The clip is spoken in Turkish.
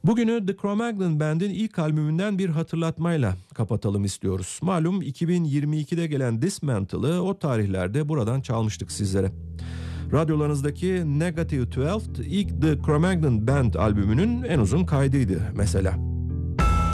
Bugünü The Cro-Magnon Band'in ilk albümünden bir hatırlatmayla kapatalım istiyoruz. Malum 2022'de gelen Dismantle'ı o tarihlerde buradan çalmıştık sizlere. Radyolarınızdaki Negative 12 ilk The Cro-Magnon Band albümünün en uzun kaydıydı mesela.